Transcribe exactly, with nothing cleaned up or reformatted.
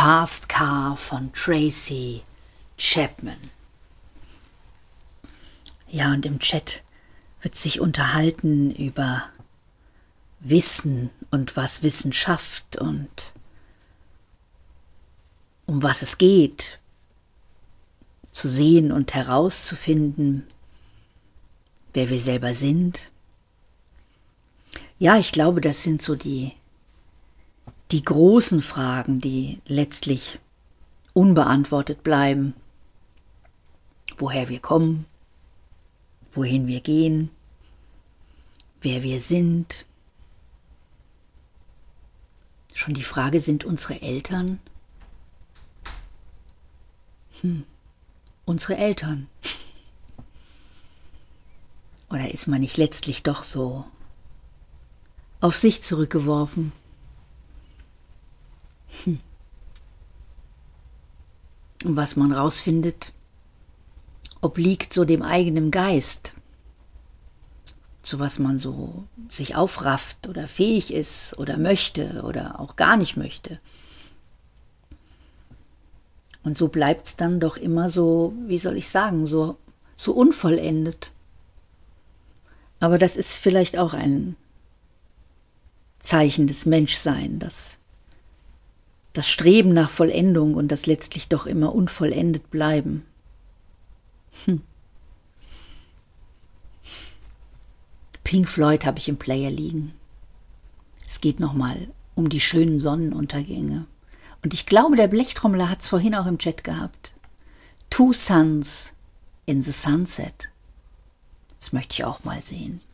Fast Car von Tracy Chapman. Ja, und im Chat wird sich unterhalten über Wissen und was Wissen schafft und um was es geht, zu sehen und herauszufinden, wer wir selber sind. Ja, ich glaube, das sind so die, die großen Fragen, die letztlich unbeantwortet bleiben. Woher wir kommen, wohin wir gehen, wer wir sind. Schon die Frage, sind unsere Eltern? Hm, unsere Eltern. Oder ist man nicht letztlich doch so auf sich zurückgeworfen? Hm. Und was man rausfindet, obliegt so dem eigenen Geist, zu was man so sich aufrafft oder fähig ist oder möchte oder auch gar nicht möchte. Und so bleibt es dann doch immer so, wie soll ich sagen, so, so unvollendet. Aber das ist vielleicht auch ein Zeichen des Menschseins, dass das Streben nach Vollendung und das letztlich doch immer unvollendet bleiben. Hm. Pink Floyd habe ich im Player liegen. Es geht nochmal um die schönen Sonnenuntergänge. Und ich glaube, der Blechtrommler hat es vorhin auch im Chat gehabt. Two Suns in the Sunset. Das möchte ich auch mal sehen.